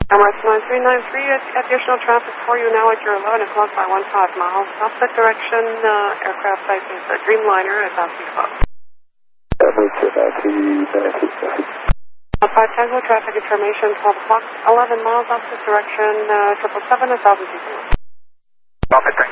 Emirates 9393, additional traffic for you now at your 11 o'clock by 15 miles. Opposite direction, aircraft type is a Dreamliner at Bouncy Club. Emirates 5 Tango, traffic information, 12 o'clock, 11 miles opposite direction, 777 at 1000 people. Copy, thank you.